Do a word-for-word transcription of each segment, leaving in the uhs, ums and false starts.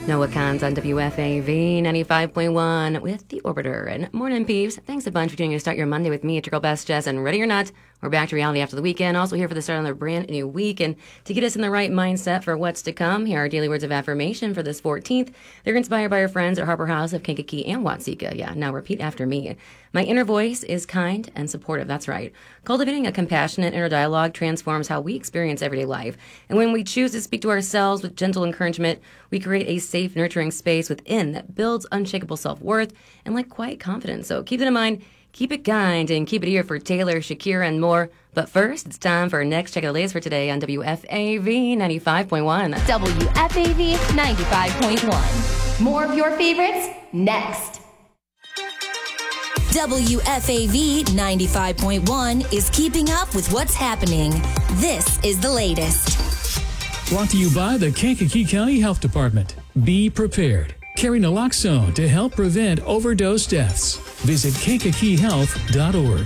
Noah Kahns on W F A V ninety-five point one with The Orbiter. And morning, peeps. Thanks a bunch for tuning in to start your Monday with me. It's your girl, Best Jess. And ready or not, we're back to reality after the weekend. Also here for the start of another brand new week. And to get us in the right mindset for what's to come, here are our daily words of affirmation for this fourteenth. They're inspired by our friends at Harbor House of Kankakee and Watseka. Yeah, now repeat after me. My inner voice is kind and supportive. That's right. Cultivating a compassionate inner dialogue transforms how we experience everyday life. And when we choose to speak to ourselves with gentle encouragement, we create a safe, nurturing space within that builds unshakable self-worth and like quiet confidence. So keep it in mind, keep it kind, and keep it here for Taylor, Shakira, and more. But first, it's time for our next check of the latest for today on W F A V ninety-five point one. W F A V ninety-five point one. More of your favorites next. W F A V ninety-five point one is keeping up with what's happening. This is the latest. Brought to you by the Kankakee County Health Department. Be prepared. Carry naloxone to help prevent overdose deaths. Visit kankakee health dot org.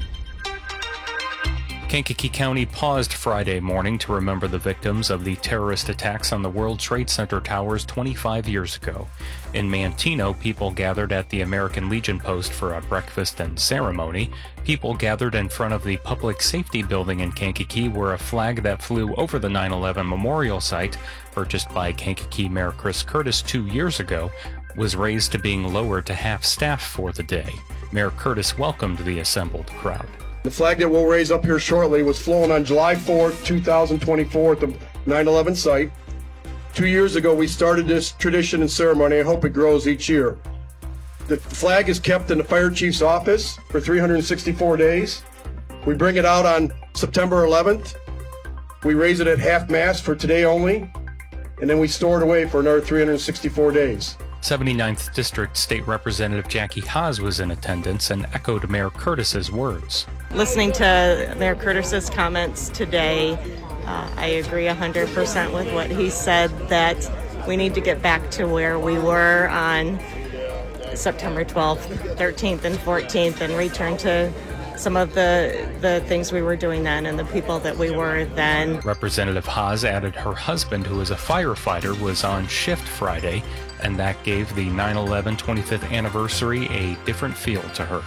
Kankakee County paused Friday morning to remember the victims of the terrorist attacks on the World Trade Center towers twenty-five years ago. In Manteno, people gathered at the American Legion Post for a breakfast and ceremony. People gathered in front of the Public Safety Building in Kankakee, where a flag that flew over the nine eleven memorial site, purchased by Kankakee Mayor Chris Curtis two years ago, was raised to being lowered to half staff for the day. Mayor Curtis welcomed the assembled crowd. The flag that we'll raise up here shortly was flown on July fourth, two thousand twenty-four at the nine eleven site. Two years ago, we started this tradition and ceremony. I hope it grows each year. The flag is kept in the fire chief's office for three hundred sixty-four days. We bring it out on September eleventh. We raise it at half-mast for today only, and then we store it away for another three hundred sixty-four days. seventy-ninth District State Representative Jackie Haas was in attendance and echoed Mayor Curtis's words. Listening to Mayor Curtis's comments today, uh, I agree one hundred percent with what he said, that we need to get back to where we were on September twelfth, thirteenth, and fourteenth and return to some of the the things we were doing then and the people that we were then. Representative Haas added her husband, who is a firefighter, was on shift Friday, and that gave the nine eleven twenty-fifth anniversary a different feel to her.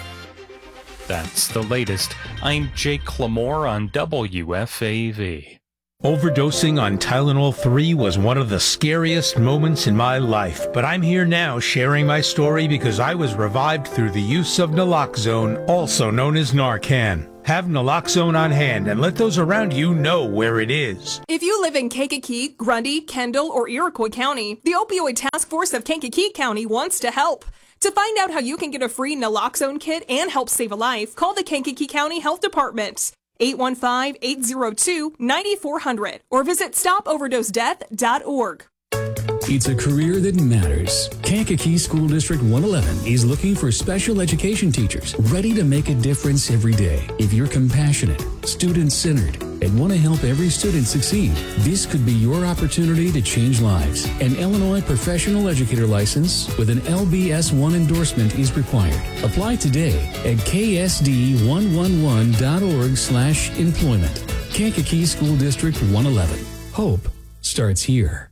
That's the latest. I'm Jake Clamore on W F A V. Overdosing on Tylenol three was one of the scariest moments in my life, but I'm here now sharing my story because I was revived through the use of naloxone, also known as Narcan. Have naloxone on hand and let those around you know where it is. If you live in Kankakee, Grundy, Kendall, or Iroquois County, the Opioid Task Force of Kankakee County wants to help. To find out how you can get a free naloxone kit and help save a life, call the Kankakee County Health Department, eight one five, eight zero two, nine four zero zero, or visit stop overdose death dot org. It's a career that matters. Kankakee School District one eleven is looking for special education teachers ready to make a difference every day. If you're compassionate, student-centered, and want to help every student succeed, this could be your opportunity to change lives. An Illinois Professional Educator license with an L B S one endorsement is required. Apply today at k s d one eleven dot org slash employment. Kankakee School District one eleven. Hope starts here.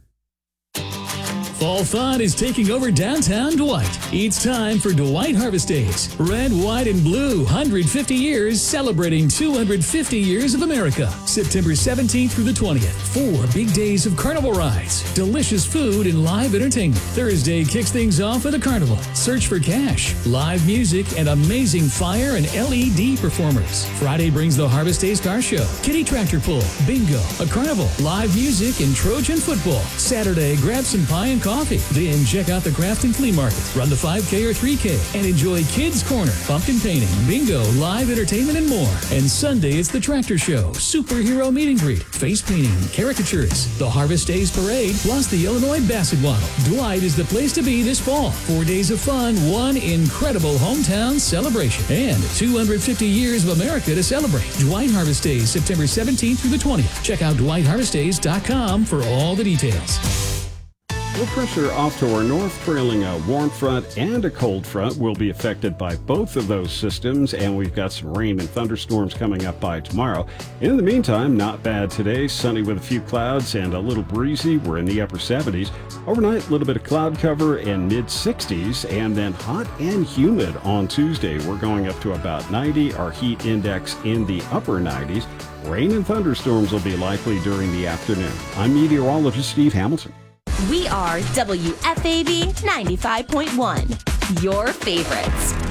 Fall fun is taking over downtown Dwight. It's time for Dwight Harvest Days. Red, white, and blue, one hundred fifty years celebrating two hundred fifty years of America. September seventeenth through the twentieth. Four big days of carnival rides, delicious food, and live entertainment. Thursday kicks things off with a carnival. Search for cash, live music, and amazing fire and L E D performers. Friday brings the Harvest Days Car Show, Kitty Tractor Pull, Bingo, a carnival, live music, and Trojan football. Saturday, grab some pie and coffee. Then check out the Crafton Flea Market, run the five K or three K, and enjoy Kids Corner, pumpkin painting, bingo, live entertainment, and more. And Sunday, it's the Tractor Show, superhero meet and greet, face painting, caricatures, the Harvest Days Parade, plus the Illinois Basset Waddle. Dwight is the place to be this fall. Four days of fun, one incredible hometown celebration, and two hundred fifty years of America to celebrate. Dwight Harvest Days, September seventeenth through the twentieth. Check out dwight harvest days dot com for all the details. Low pressure off to our north, trailing a warm front and a cold front, will be affected by both of those systems, and we've got some rain and thunderstorms coming up by tomorrow. In the meantime, not bad today. Sunny with a few clouds and a little breezy. We're in the upper seventies. Overnight, a little bit of cloud cover and mid sixties, and then hot and humid on Tuesday. We're going up to about ninety. Our heat index in the upper nineties. Rain and thunderstorms will be likely during the afternoon. I'm meteorologist Steve Hamilton. We are W F A B ninety-five point one, your favorites.